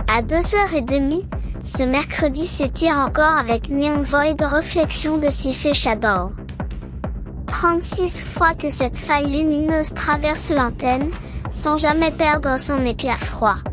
À 2h30, ce mercredi s'étire encore avec Neon Void Reflexion de Sifé Chabot. 36 fois que cette faille lumineuse traverse l'antenne, sans jamais perdre son éclat froid.